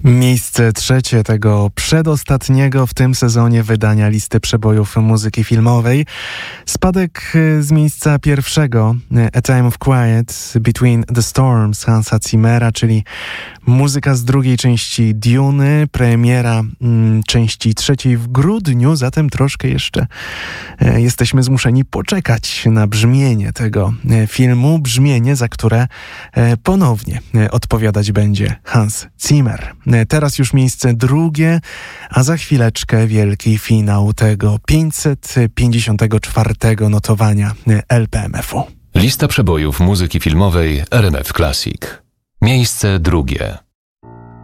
Miejsce trzecie tego przedostatniego w tym sezonie wydania listy przebojów muzyki filmowej. Spadek z miejsca pierwszego, A Time of Quiet, Between the Storms Hansa Zimmera, czyli muzyka z drugiej części Duny, premiera części trzeciej w grudniu, zatem troszkę jeszcze jesteśmy zmuszeni poczekać na brzmienie tego filmu, brzmienie, za które ponownie odpowiadać będzie Hans Zimmer. Teraz już miejsce drugie, a za chwileczkę wielki finał tego 554 notowania LPMF-u. Lista przebojów muzyki filmowej RMF Classic. Miejsce drugie.